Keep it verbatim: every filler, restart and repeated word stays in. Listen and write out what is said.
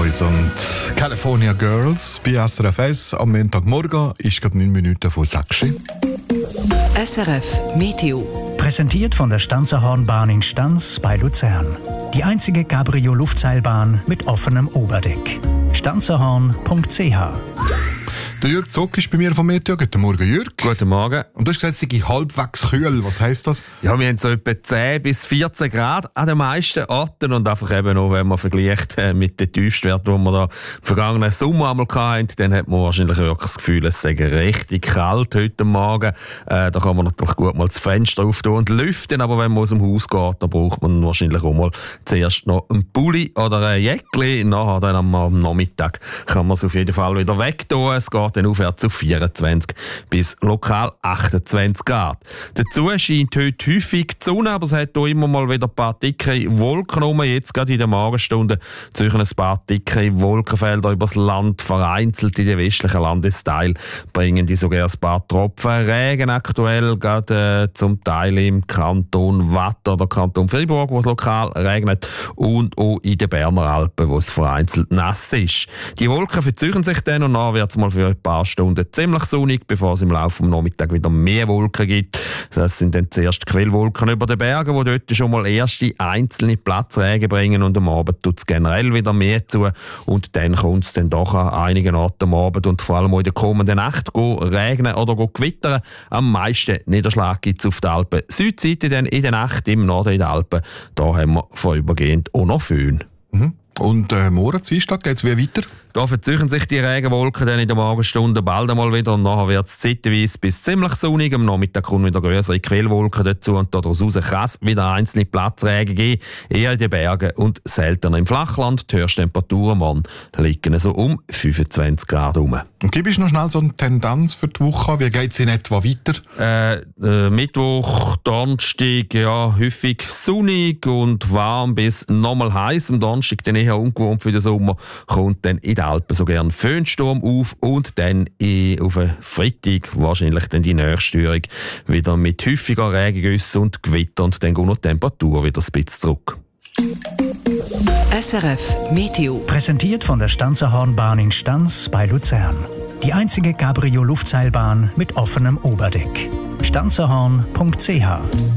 Boys und California Girls bei S R F eins. Am Montagmorgen ist gerade neun Minuten vor sechs. S R F Meteo. Präsentiert von der Stanzerhornbahn in Stanz bei Luzern. Die einzige Cabrio-Luftseilbahn mit offenem Oberdeck. stanzerhorn punkt c h. Der Jürg Zock ist bei mir vom Meteo. Guten Morgen, Jürg. Guten Morgen. Und du hast gesagt, es sei halbwegs kühl. Was heisst das? Ja, wir haben so etwa zehn bis vierzehn Grad an den meisten Orten und einfach eben auch, wenn man vergleicht äh, mit den Tiefstwerten, die wir da im vergangenen Sommer einmal hatten, dann hat man wahrscheinlich wirklich das Gefühl, es sei richtig kalt heute Morgen. Äh, da kann man natürlich gut mal das Fenster auftun und lüften, aber wenn man aus dem Haus geht, dann braucht man wahrscheinlich auch mal zuerst noch einen Pulli oder ein Jäckli. Nachher dann am, am Nachmittag kann man es auf jeden Fall wieder wegtun. Es geht dann aufwärts auf vierundzwanzig bis lokal achtundzwanzig Grad. Dazu scheint heute häufig die Sonne, aber es hat hier immer mal wieder ein paar dicke Wolken rum. Jetzt gerade in der Morgenstunde zwischen ein paar dicke Wolkenfelder übers Land, vereinzelt in den westlichen Landesteil bringen die sogar ein paar Tropfen Regen aktuell, gerade äh, zum Teil im Kanton Watt oder Kanton Fribourg, wo es lokal regnet, und auch in den Berner Alpen, wo es vereinzelt nass ist. Die Wolken verziehen sich dann und dann wird es mal für ein paar Stunden ziemlich sonnig, bevor es im Laufe des Nachmittags wieder mehr Wolken gibt. Das sind dann zuerst die Quellwolken über den Bergen, die dort schon mal erste einzelne Platzregen bringen, und am Abend tut es generell wieder mehr zu und dann kommt es dann doch an einigen Orten am Abend und vor allem auch in der kommenden Nacht regnen oder gewittern. Am meisten Niederschlag gibt es auf der Alpen Südseite, dann in der Nacht im Norden in den Alpen. Da haben wir vorübergehend auch noch Föhn. Mhm. Und äh, morgen, Dienstag, geht es wie weiter? Da verziehen sich die Regenwolken dann in der Morgenstunde bald einmal wieder und nachher wird es zeitweise bis ziemlich sonnig. Am Nachmittag kommen wieder größere Quellwolken dazu und daraus kann es wieder einzelne Platzregen geben, eher in den Bergen und seltener im Flachland. Die Höchsttemperaturen morgen liegen so um fünfundzwanzig Grad herum. Und gib uns noch schnell so eine Tendenz für die Woche. Wie geht es in etwa weiter? Äh, äh, Mittwoch, Donnerstag, ja, häufig sonnig und warm bis nochmal heiß. Am Donnerstag dann eher ungewohnt für den Sommer, kommt dann in den Alpen so gern Föhnsturm auf und dann in, auf einen Freitag wahrscheinlich dann die Nächststörung wieder mit häufiger Regengüsse und Gewitter und dann geht noch die Temperatur wieder ein bisschen zurück. S R F Meteo. Präsentiert von der Stanzerhornbahn in Stanz bei Luzern. Die einzige Cabrio-Luftseilbahn mit offenem Oberdeck. stanzerhorn punkt c h.